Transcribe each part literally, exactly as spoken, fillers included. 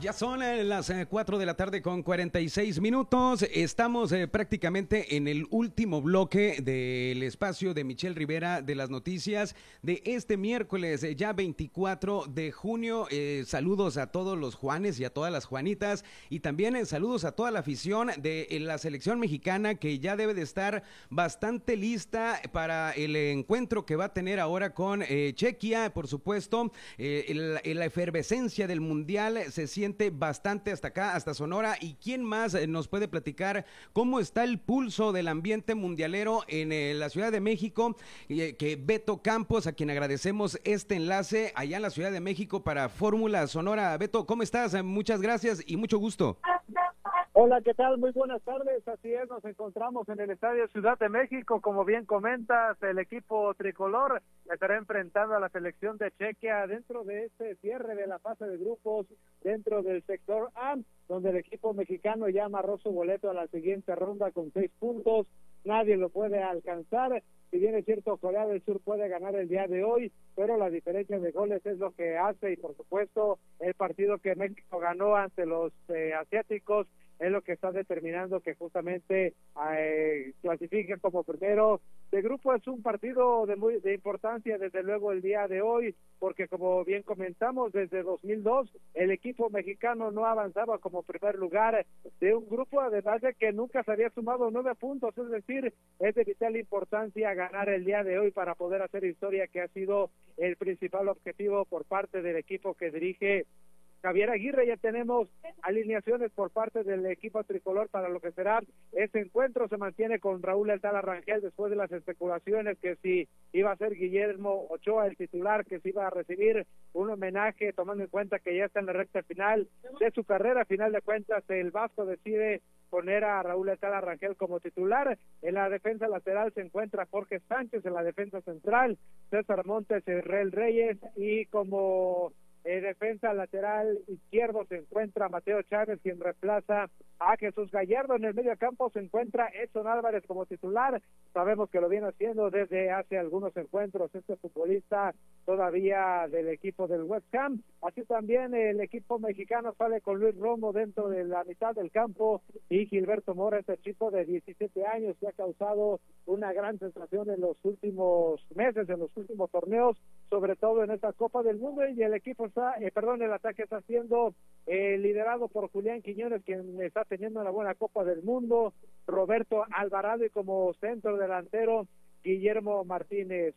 Ya son eh, las eh, cuatro de la tarde con cuarenta y seis minutos. Estamos eh, prácticamente en el último bloque del espacio de Michelle Rivera de las noticias de este miércoles, eh, ya veinticuatro de junio. Eh, saludos a todos los Juanes y a todas las Juanitas, y también eh, saludos a toda la afición de eh, la selección mexicana, que ya debe de estar bastante lista para el encuentro que va a tener ahora con eh, Chequia, por supuesto. Eh, el, la efervescencia del Mundial se siente bastante hasta acá, hasta Sonora. ¿Y quién más nos puede platicar cómo está el pulso del ambiente mundialero en eh, la Ciudad de México? Eh, que Beto Campos, a quien agradecemos este enlace allá en la Ciudad de México para Fórmula Sonora. Beto, ¿cómo estás? Muchas gracias y mucho gusto. Hola, ¿qué tal? Muy buenas tardes. Así es, nos encontramos en el Estadio Ciudad de México. Como bien comentas, el equipo tricolor estará enfrentando a la selección de Chequia dentro de este cierre de la fase de grupos, dentro del sector A, donde el equipo mexicano ya amarró su boleto a la siguiente ronda con seis puntos. Nadie lo puede alcanzar. Si bien es cierto, Corea del Sur puede ganar el día de hoy, pero la diferencia de goles es lo que hace, y por supuesto el partido que México ganó ante los eh, asiáticos es lo que está determinando que justamente eh, clasifiquen como primero de grupo. Es un partido de muy de importancia desde luego el día de hoy, porque como bien comentamos, desde dos mil dos el equipo mexicano no avanzaba como primer lugar de un grupo, además de que nunca se había sumado nueve puntos, es decir, es de vital importancia ganar el día de hoy para poder hacer historia, que ha sido el principal objetivo por parte del equipo que dirige Javier Aguirre. Ya tenemos alineaciones por parte del equipo tricolor para lo que será este encuentro. Se mantiene con Raúl El Tala Rangel después de las especulaciones que si iba a ser Guillermo Ochoa el titular, que si iba a recibir un homenaje, tomando en cuenta que ya está en la recta final de su carrera. A final de cuentas, el Vasco decide poner a Raúl El Tala Rangel como titular. En la defensa lateral se encuentra Jorge Sánchez, en la defensa central César Montes, Israel Reyes, y como En defensa lateral izquierdo se encuentra Mateo Chávez, quien reemplaza a Jesús Gallardo. En el medio campo se encuentra Edson Álvarez como titular. Sabemos que lo viene haciendo desde hace algunos encuentros este futbolista todavía del equipo del West Ham. Así también el equipo mexicano sale con Luis Romo dentro de la mitad del campo, y Gilberto Mora, este chico de diecisiete años que ha causado una gran sensación en los últimos meses, en los últimos torneos, sobre todo en esta Copa del Mundo. Y el equipo está, eh, perdón, el ataque está siendo eh, liderado por Julián Quiñones, quien está teniendo una buena Copa del Mundo, Roberto Alvarado, y como centro delantero Guillermo Martínez.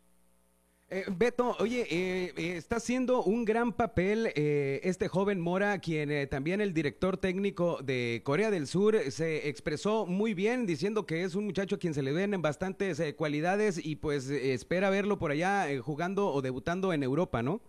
Eh, Beto, oye, eh, eh, está haciendo un gran papel eh, este joven Mora, quien eh, también el director técnico de Corea del Sur se expresó muy bien, diciendo que es un muchacho a quien se le ven bastantes eh, cualidades, y pues eh, espera verlo por allá eh, jugando o debutando en Europa, ¿no?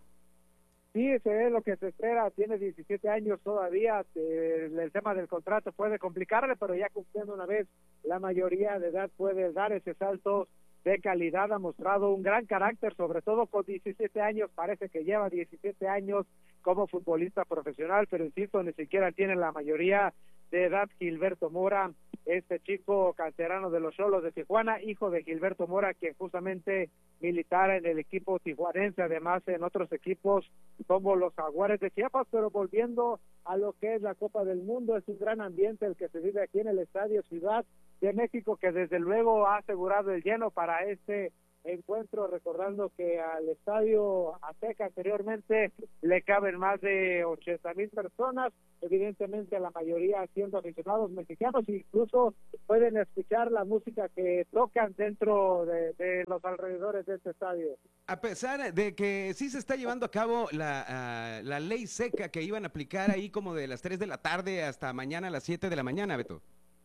Sí, ese es lo que se espera. Tiene diecisiete años todavía. Eh, el tema del contrato puede complicarle, pero ya cumpliendo una vez la mayoría de edad puede dar ese salto de calidad. Ha mostrado un gran carácter, sobre todo con diecisiete años. Parece que lleva diecisiete años como futbolista profesional, pero insisto, ni siquiera tiene la mayoría de edad Gilberto Mora, este chico canterano de los Xolos de Tijuana, hijo de Gilberto Mora, quien justamente militara en el equipo tijuanense, además en otros equipos como los Jaguares de Chiapas. Pero volviendo a lo que es la Copa del Mundo, es un gran ambiente el que se vive aquí en el Estadio Ciudad de México, que desde luego ha asegurado el lleno para este encuentro, recordando que al Estadio Azteca anteriormente le caben más de ochenta mil personas, evidentemente la mayoría siendo aficionados mexicanos, incluso pueden escuchar la música que tocan dentro de, de los alrededores de este estadio. A pesar de que sí se está llevando a cabo la, uh, la ley seca que iban a aplicar ahí como de las tres de la tarde hasta mañana a las siete de la mañana, Beto.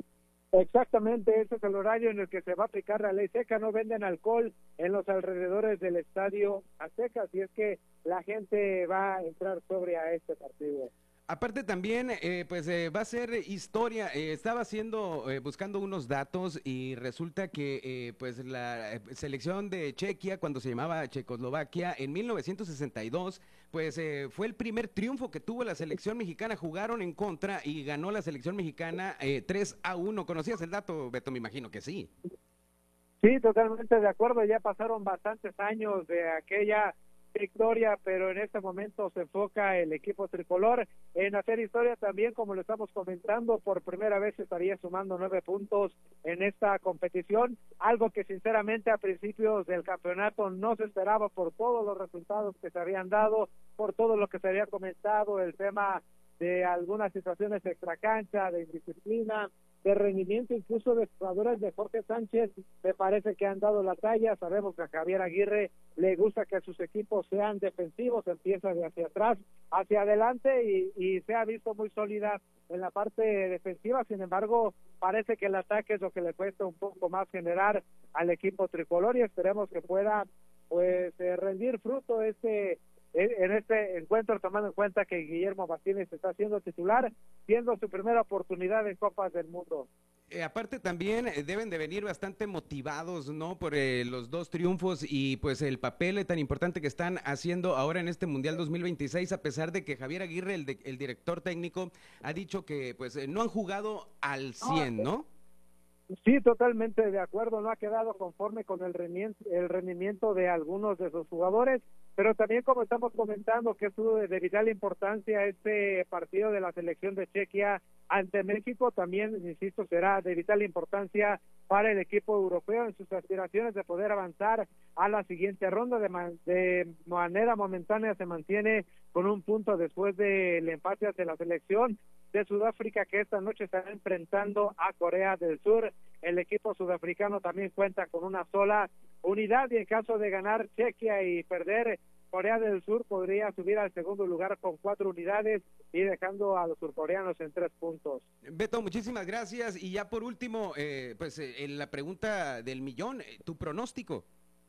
Exactamente, ese es el horario en el que se va a aplicar la ley seca. No venden alcohol en los alrededores del Estadio Azteca, así es que la gente va a entrar sobre a este partido. Aparte también, eh, pues eh, va a ser historia. Eh, estaba haciendo, eh, buscando unos datos, y resulta que eh, pues la selección de Chequia, cuando se llamaba Checoslovaquia, en mil novecientos sesenta y dos, pues eh, fue el primer triunfo que tuvo la selección mexicana. Jugaron en contra y ganó la selección mexicana eh, tres a uno. ¿Conocías el dato, Beto? Me imagino que sí. Sí, totalmente de acuerdo. Ya pasaron bastantes años de aquella victoria, pero en este momento se enfoca el equipo tricolor en hacer historia también, como lo estamos comentando, por primera vez estaría sumando nueve puntos en esta competición, algo que sinceramente a principios del campeonato no se esperaba por todos los resultados que se habían dado, por todo lo que se había comentado, el tema de algunas situaciones extracancha, de indisciplina, de rendimiento incluso de jugadores de Jorge Sánchez. Me parece que han dado la talla. Sabemos que a Javier Aguirre le gusta que sus equipos sean defensivos, empieza de hacia atrás hacia adelante y, y se ha visto muy sólida en la parte defensiva. Sin embargo, parece que el ataque es lo que le cuesta un poco más generar al equipo tricolor y esperemos que pueda pues eh, rendir fruto este en este encuentro, tomando en cuenta que Guillermo Martínez está siendo titular, siendo su primera oportunidad en Copas del Mundo. Eh, aparte también eh, deben de venir bastante motivados, ¿no? Por eh, los dos triunfos y pues el papel tan importante que están haciendo ahora en este Mundial dos mil veintiséis, a pesar de que Javier Aguirre, el, de, el director técnico, ha dicho que pues eh, no han jugado al cien, ¿no? Sí, totalmente de acuerdo, no ha quedado conforme con el rendimiento, el rendimiento de algunos de sus jugadores, pero también como estamos comentando que es de vital importancia este partido de la selección de Chequia ante México, también, insisto, será de vital importancia para el equipo europeo en sus aspiraciones de poder avanzar a la siguiente ronda. De, man, de manera momentánea se mantiene con un punto después del empate ante la selección de Sudáfrica, que esta noche estará enfrentando a Corea del Sur. El equipo sudafricano también cuenta con una sola unidad y en caso de ganar Chequia y perder Corea del Sur podría subir al segundo lugar con cuatro unidades y dejando a los surcoreanos en tres puntos. Beto, muchísimas gracias. Y ya por último, eh, pues eh, en la pregunta del millón, eh, ¿tu pronóstico?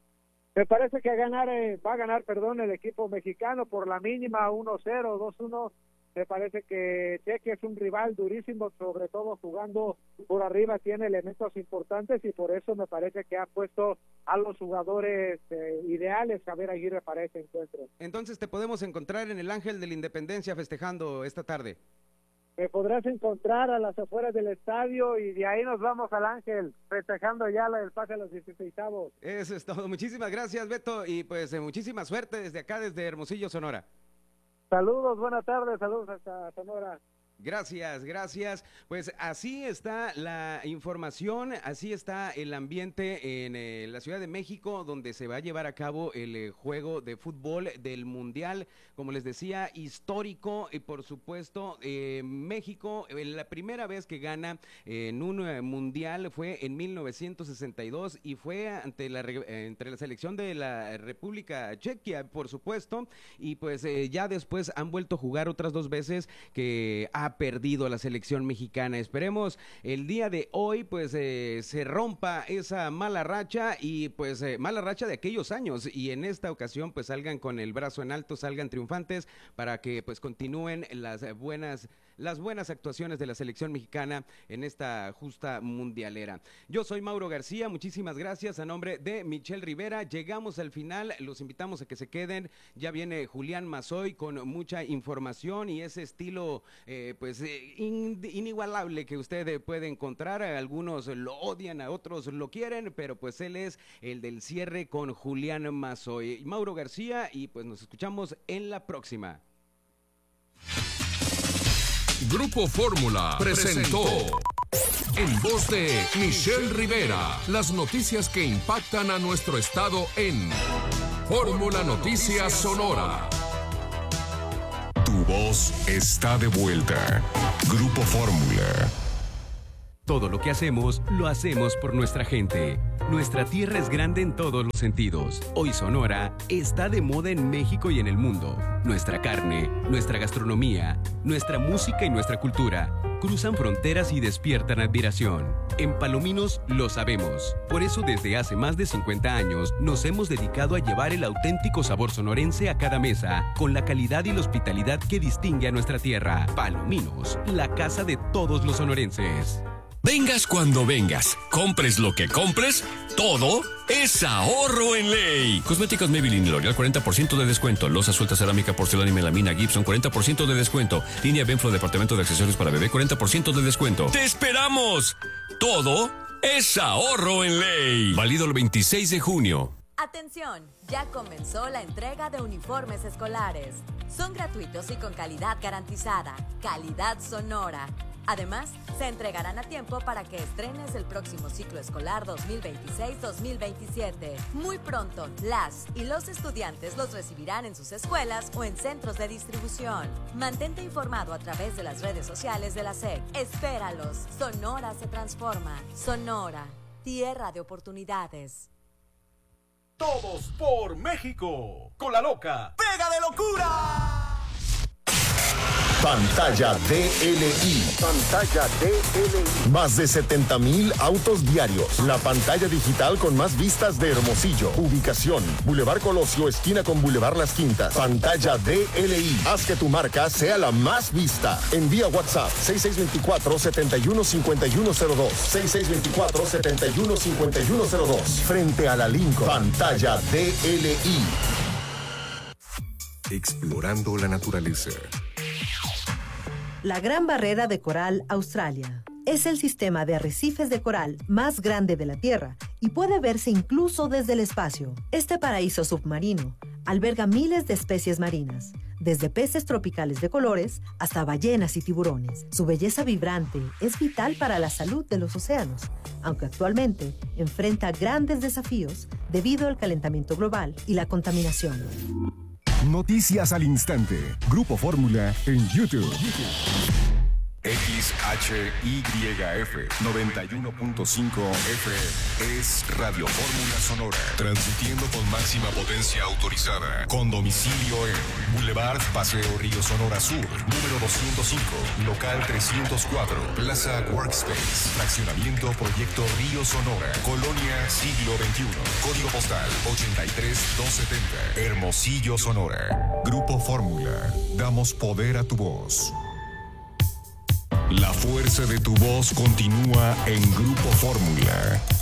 Me parece que ganar, eh, va a ganar, perdón, el equipo mexicano por la mínima uno cero, dos uno. Me parece que Chequia es un rival durísimo, sobre todo jugando por arriba, tiene elementos importantes y por eso me parece que ha puesto a los jugadores eh, ideales Javier Aguirre para este encuentro. Entonces te podemos encontrar en el Ángel de la Independencia festejando esta tarde. Me podrás encontrar a las afueras del estadio y de ahí nos vamos al Ángel, festejando ya el pase a los dieciseisavos. Eso es todo. Muchísimas gracias, Beto, y pues eh, muchísima suerte desde acá, desde Hermosillo, Sonora. Saludos, buenas tardes, saludos hasta Sonora. Gracias, gracias. Pues así está la información, así está el ambiente en eh, la Ciudad de México, donde se va a llevar a cabo el eh, juego de fútbol del Mundial, como les decía, histórico, y por supuesto, eh, México, eh, la primera vez que gana eh, en un eh, Mundial fue en mil novecientos sesenta y dos y fue ante la, eh, entre la selección de la República Chequia, por supuesto, y pues eh, ya después han vuelto a jugar otras dos veces que ha perdido la selección mexicana. Esperemos el día de hoy pues eh, se rompa esa mala racha y pues eh, mala racha de aquellos años y en esta ocasión pues salgan con el brazo en alto, salgan triunfantes para que pues continúen las buenas las buenas actuaciones de la selección mexicana en esta justa mundialera. Yo soy Mauro García, muchísimas gracias a nombre de Michelle Rivera. Llegamos al final, los invitamos a que se queden. Ya viene Julián Mazoy con mucha información y ese estilo eh, pues eh, in, inigualable que usted eh, puede encontrar. Algunos lo odian, a otros lo quieren, pero pues él es el del cierre con Julián Mazoy. Mauro García y pues nos escuchamos en la próxima. Grupo Fórmula presentó en voz de Michelle Rivera las noticias que impactan a nuestro estado en Fórmula Noticias Sonora. Tu voz está de vuelta. Grupo Fórmula. Todo lo que hacemos, lo hacemos por nuestra gente. Nuestra tierra es grande en todos los sentidos. Hoy Sonora está de moda en México y en el mundo. Nuestra carne, nuestra gastronomía, nuestra música y nuestra cultura cruzan fronteras y despiertan admiración. En Palominos lo sabemos. Por eso desde hace más de cincuenta años nos hemos dedicado a llevar el auténtico sabor sonorense a cada mesa, con la calidad y la hospitalidad que distingue a nuestra tierra. Palominos, la casa de todos los sonorenses. Vengas cuando vengas, compres lo que compres, todo es ahorro en ley. Cosméticos Maybelline y L'Oreal cuarenta por ciento de descuento. Loza suelta cerámica, porcelana y melamina Gibson cuarenta por ciento de descuento. Línea Benflo departamento de accesorios para bebé cuarenta por ciento de descuento. ¡Te esperamos! Todo es ahorro en ley. Válido el veintiséis de junio. Atención, ya comenzó la entrega de uniformes escolares. Son gratuitos y con calidad garantizada, calidad Sonora. Además, se entregarán a tiempo para que estrenes el próximo ciclo escolar dos mil veintiséis dos mil veintisiete. Muy pronto, las y los estudiantes los recibirán en sus escuelas o en centros de distribución. Mantente informado a través de las redes sociales de la S E C. Espéralos. Sonora se transforma. Sonora, tierra de oportunidades. Todos por México. Con la loca. ¡Pega de locura! Pantalla D L I. Pantalla D L I. Más de setenta mil autos diarios. La pantalla digital con más vistas de Hermosillo. Ubicación: Boulevard Colosio, esquina con Boulevard Las Quintas. Pantalla D L I. Haz que tu marca sea la más vista. Envía WhatsApp seis seis dos cuatro, siete uno cinco uno cero dos. seis seis dos cuatro, siete uno cinco uno cero dos. Frente a la Lincoln. Pantalla D L I. Explorando la naturaleza. La Gran Barrera de Coral Australia es el sistema de arrecifes de coral más grande de la Tierra y puede verse incluso desde el espacio. Este paraíso submarino alberga miles de especies marinas, desde peces tropicales de colores hasta ballenas y tiburones. Su belleza vibrante es vital para la salud de los océanos, aunque actualmente enfrenta grandes desafíos debido al calentamiento global y la contaminación. Noticias al instante. Grupo Fórmula en YouTube. X H Y F noventa y uno punto cinco F M es Radio Fórmula Sonora, transmitiendo con máxima potencia autorizada, con domicilio en Boulevard Paseo Río Sonora Sur, número doscientos cinco, local trescientos cuatro, Plaza Workspace, fraccionamiento Proyecto Río Sonora, Colonia Siglo veintiuno, código postal ochenta y tres doscientos setenta, Hermosillo, Sonora. Grupo Fórmula, damos poder a tu voz. La fuerza de tu voz continúa en Grupo Fórmula.